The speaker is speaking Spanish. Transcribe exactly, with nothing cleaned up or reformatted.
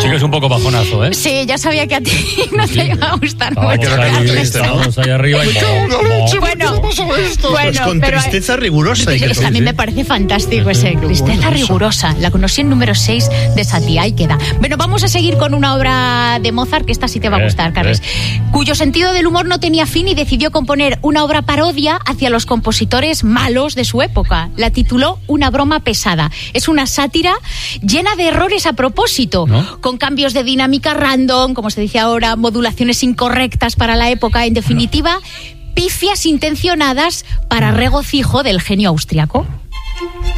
sí que es un poco bajonazo, ¿eh? Sí, ya sabía que a ti no te iba a gustar Vamos, mucho. vamos allá arriba y... Bueno, Pues bueno, con pero tristeza rigurosa. hay que a mí me parece fantástico ese tristeza rigurosa. La conocí en número seis de Satie, ahí queda. Bueno, vamos a seguir con una obra de Mozart, que esta sí te va a gustar, Carles, cuyo sentido del humor no tenía fin y decidió componer una obra parodia hacia los compositores malos de su época. La tituló Una broma pesada. Es una sátira llena de errores a propósito, ¿no? Con cambios de dinámica random, como se dice ahora, modulaciones incorrectas para la época, en definitiva, pifias intencionadas para regocijo del genio austriaco.